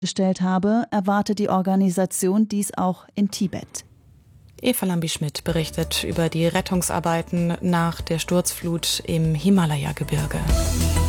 gestellt habe, erwartet die Organisation dies auch in Tibet. Eva Lambi-Schmidt berichtet über die Rettungsarbeiten nach der Sturzflut im Himalaya-Gebirge.